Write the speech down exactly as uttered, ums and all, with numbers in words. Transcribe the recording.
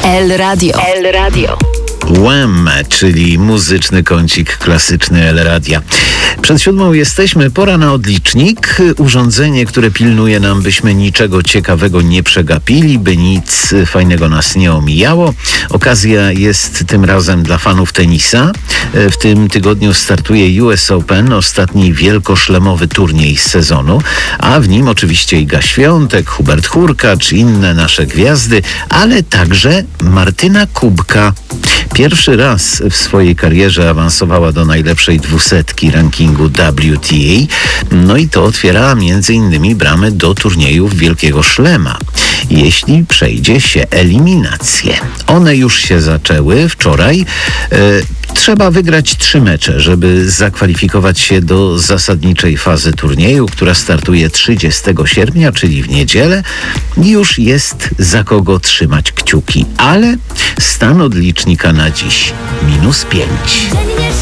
El Radio. El Radio. Wham, czyli muzyczny kącik klasyczny El Radia. Przed siódmą jesteśmy, pora na odlicznik. Urządzenie, które pilnuje nam, byśmy niczego ciekawego nie przegapili, by nic fajnego nas nie omijało. Okazja jest tym razem dla fanów tenisa. W tym tygodniu startuje U S Open, ostatni wielkoszlemowy turniej z sezonu, a w nim oczywiście Iga Świątek, Hubert Hurkacz, inne nasze gwiazdy, ale także Martyna Kubka. Pierwszy raz w swojej karierze awansowała do najlepszej dwusetki rankingu W T A, no i to otwiera między innymi bramy do turniejów Wielkiego Szlema, jeśli przejdzie się eliminację. One już się zaczęły wczoraj. E, trzeba wygrać trzy mecze, żeby zakwalifikować się do zasadniczej fazy turnieju, która startuje trzydziestego sierpnia, czyli w niedzielę. Już jest za kogo trzymać kciuki, ale stan odlicznika na dziś minus pięć.